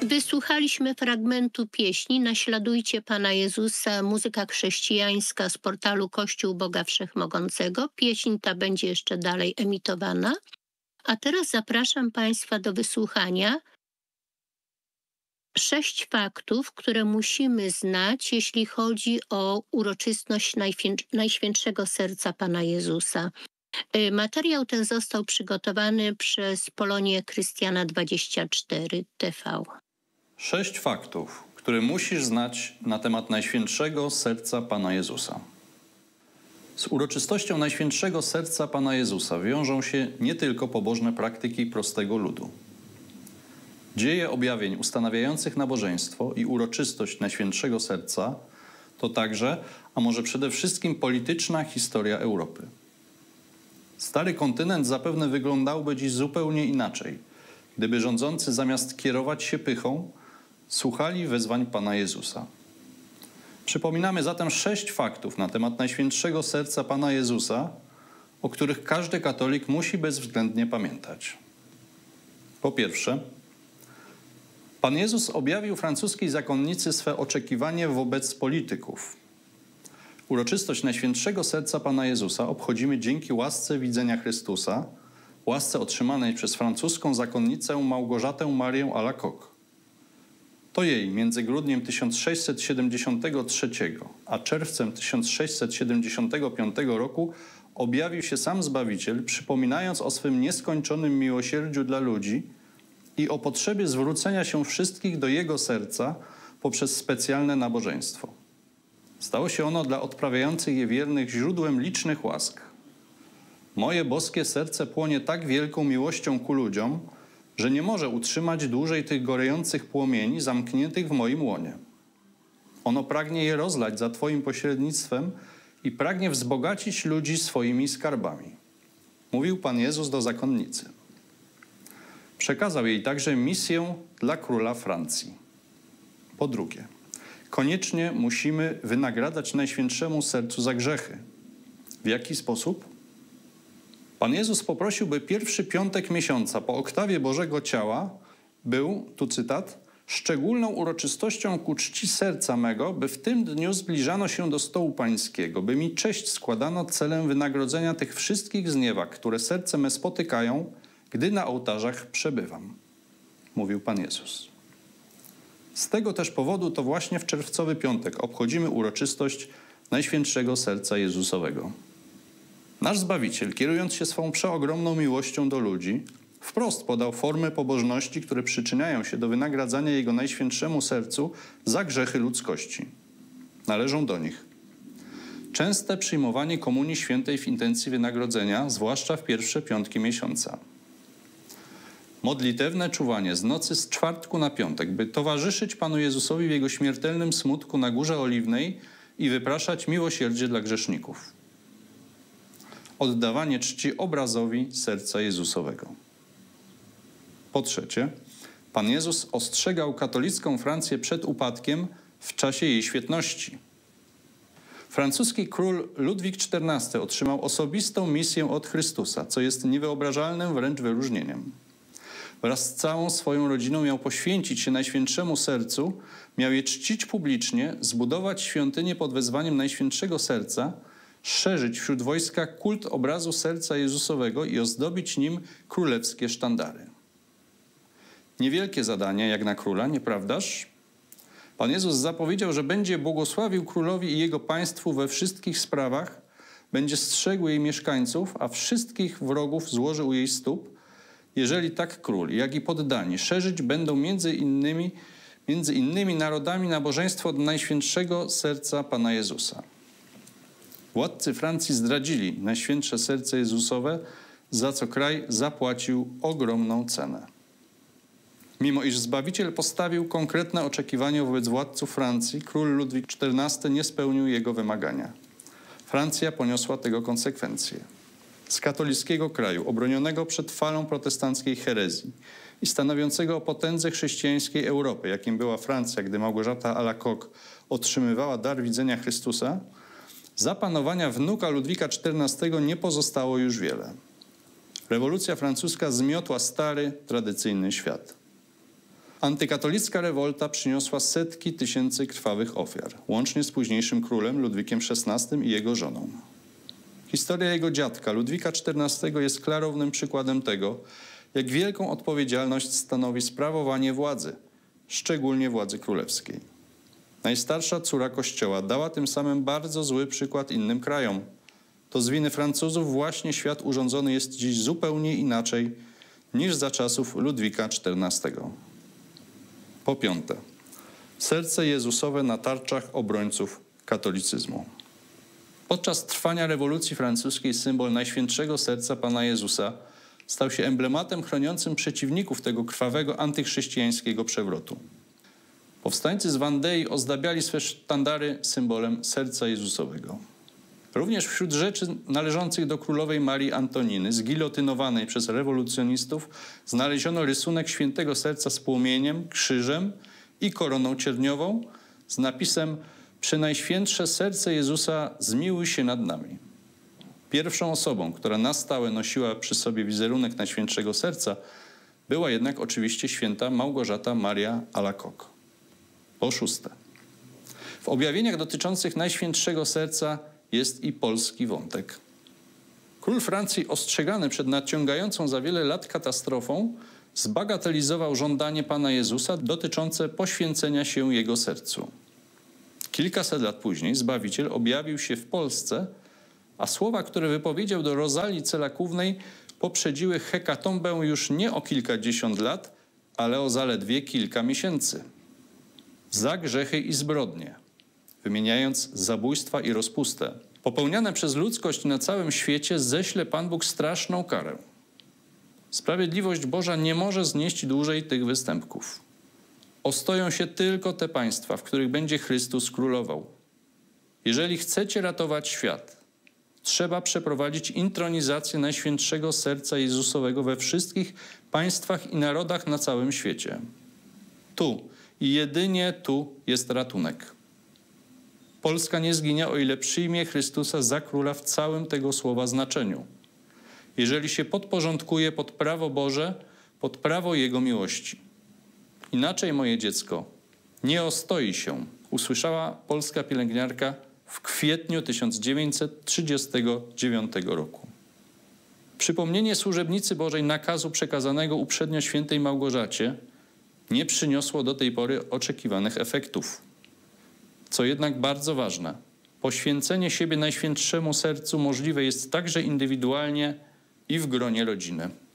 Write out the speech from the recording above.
Wysłuchaliśmy fragmentu pieśni Naśladujcie Pana Jezusa, muzyka chrześcijańska z portalu Kościół Boga Wszechmogącego. Pieśń ta będzie jeszcze dalej emitowana. A teraz zapraszam Państwa do wysłuchania 6 faktów, które musimy znać, jeśli chodzi o uroczystość Najświętszego Serca Pana Jezusa. Materiał ten został przygotowany przez Polonię Krystiana 24 TV. 6 faktów, które musisz znać na temat Najświętszego Serca Pana Jezusa. Z uroczystością Najświętszego Serca Pana Jezusa wiążą się nie tylko pobożne praktyki prostego ludu. Dzieje objawień ustanawiających nabożeństwo i uroczystość Najświętszego Serca to także, a może przede wszystkim polityczna historia Europy. Stary kontynent zapewne wyglądałby dziś zupełnie inaczej, gdyby rządzący zamiast kierować się pychą, słuchali wezwań Pana Jezusa. Przypominamy zatem 6 faktów na temat Najświętszego Serca Pana Jezusa, o których każdy katolik musi bezwzględnie pamiętać. Po pierwsze, Pan Jezus objawił francuskiej zakonnicy swe oczekiwanie wobec polityków. Uroczystość Najświętszego Serca Pana Jezusa obchodzimy dzięki łasce widzenia Chrystusa, łasce otrzymanej przez francuską zakonnicę Małgorzatę Marię Alacoque. To jej między grudniem 1673 a czerwcem 1675 roku objawił się sam Zbawiciel, przypominając o swym nieskończonym miłosierdziu dla ludzi i o potrzebie zwrócenia się wszystkich do Jego serca poprzez specjalne nabożeństwo. Stało się ono dla odprawiających je wiernych źródłem licznych łask. Moje boskie serce płonie tak wielką miłością ku ludziom, że nie może utrzymać dłużej tych gorejących płomieni zamkniętych w moim łonie. Ono pragnie je rozlać za Twoim pośrednictwem i pragnie wzbogacić ludzi swoimi skarbami. Mówił Pan Jezus do zakonnicy. Przekazał jej także misję dla króla Francji. Po drugie, koniecznie musimy wynagradzać Najświętszemu Sercu za grzechy. W jaki sposób? Pan Jezus poprosił, by pierwszy piątek miesiąca po oktawie Bożego Ciała był, tu cytat, szczególną uroczystością ku czci serca mego, by w tym dniu zbliżano się do stołu pańskiego, by mi cześć składano celem wynagrodzenia tych wszystkich zniewag, które serce me spotykają, gdy na ołtarzach przebywam, mówił Pan Jezus. Z tego też powodu to właśnie w czerwcowy piątek obchodzimy uroczystość Najświętszego Serca Jezusowego. Nasz Zbawiciel, kierując się swą przeogromną miłością do ludzi, wprost podał formy pobożności, które przyczyniają się do wynagradzania Jego Najświętszemu Sercu za grzechy ludzkości. Należą do nich częste przyjmowanie Komunii Świętej w intencji wynagrodzenia, zwłaszcza w pierwsze piątki miesiąca. Modlitewne czuwanie z nocy z czwartku na piątek, by towarzyszyć Panu Jezusowi w Jego śmiertelnym smutku na Górze Oliwnej i wypraszać miłosierdzie dla grzeszników. Oddawanie czci obrazowi serca Jezusowego. Po trzecie, Pan Jezus ostrzegał katolicką Francję przed upadkiem w czasie jej świetności. Francuski król Ludwik XIV otrzymał osobistą misję od Chrystusa, co jest niewyobrażalnym wręcz wyróżnieniem. Wraz z całą swoją rodziną miał poświęcić się Najświętszemu Sercu, miał je czcić publicznie, zbudować świątynię pod wezwaniem Najświętszego Serca, szerzyć wśród wojska kult obrazu serca Jezusowego i ozdobić nim królewskie sztandary. Niewielkie zadanie jak na króla, nieprawdaż? Pan Jezus zapowiedział, że będzie błogosławił królowi i jego państwu we wszystkich sprawach, będzie strzegł jej mieszkańców, a wszystkich wrogów złoży u jej stóp, jeżeli tak król, jak i poddani szerzyć będą między innymi narodami nabożeństwo do Najświętszego Serca Pana Jezusa. Władcy Francji zdradzili Najświętsze Serce Jezusowe, za co kraj zapłacił ogromną cenę. Mimo iż Zbawiciel postawił konkretne oczekiwania wobec władców Francji, król Ludwik XIV nie spełnił jego wymagania. Francja poniosła tego konsekwencje. Z katolickiego kraju, obronionego przed falą protestanckiej herezji i stanowiącego o potędze chrześcijańskiej Europy, jakim była Francja, gdy Małgorzata Alacoque otrzymywała dar widzenia Chrystusa, za panowania wnuka Ludwika XIV nie pozostało już wiele. Rewolucja francuska zmiotła stary, tradycyjny świat. Antykatolicka rewolta przyniosła setki tysięcy krwawych ofiar, łącznie z późniejszym królem Ludwikiem XVI i jego żoną. Historia jego dziadka, Ludwika XIV, jest klarownym przykładem tego, jak wielką odpowiedzialność stanowi sprawowanie władzy, szczególnie władzy królewskiej. Najstarsza córa Kościoła dała tym samym bardzo zły przykład innym krajom. To z winy Francuzów właśnie świat urządzony jest dziś zupełnie inaczej niż za czasów Ludwika XIV. Po piąte, serce Jezusowe na tarczach obrońców katolicyzmu. Podczas trwania rewolucji francuskiej symbol Najświętszego Serca Pana Jezusa stał się emblematem chroniącym przeciwników tego krwawego antychrześcijańskiego przewrotu. Powstańcy z Wandei ozdabiali swe sztandary symbolem Serca Jezusowego. Również wśród rzeczy należących do królowej Marii Antoniny, zgilotynowanej przez rewolucjonistów, znaleziono rysunek Świętego Serca z płomieniem, krzyżem i koroną cierniową z napisem Przenajświętsze Serce Jezusa, zmiłuj się nad nami. Pierwszą osobą, która na stałe nosiła przy sobie wizerunek Najświętszego Serca, była jednak oczywiście święta Małgorzata Maria Alacoque. Po szóste, w objawieniach dotyczących Najświętszego Serca jest i polski wątek. Król Francji, ostrzegany przed nadciągającą za wiele lat katastrofą, zbagatelizował żądanie Pana Jezusa dotyczące poświęcenia się Jego sercu. Kilkaset lat później Zbawiciel objawił się w Polsce, a słowa, które wypowiedział do Rozalii Celakównej, poprzedziły hekatombę już nie o kilkadziesiąt lat, ale o zaledwie kilka miesięcy. Za grzechy i zbrodnie, wymieniając zabójstwa i rozpustę, popełniane przez ludzkość na całym świecie, ześle Pan Bóg straszną karę. Sprawiedliwość Boża nie może znieść dłużej tych występków. Ostoją się tylko te państwa, w których będzie Chrystus królował. Jeżeli chcecie ratować świat, trzeba przeprowadzić intronizację Najświętszego Serca Jezusowego we wszystkich państwach i narodach na całym świecie. Tu i jedynie tu jest ratunek. Polska nie zginie, o ile przyjmie Chrystusa za króla w całym tego słowa znaczeniu. Jeżeli się podporządkuje pod prawo Boże, pod prawo Jego miłości. Inaczej, moje dziecko, nie ostoi się, usłyszała polska pielęgniarka w kwietniu 1939 roku. Przypomnienie służebnicy Bożej nakazu przekazanego uprzednio świętej Małgorzacie nie przyniosło do tej pory oczekiwanych efektów. Co jednak bardzo ważne, poświęcenie siebie Najświętszemu Sercu możliwe jest także indywidualnie i w gronie rodziny.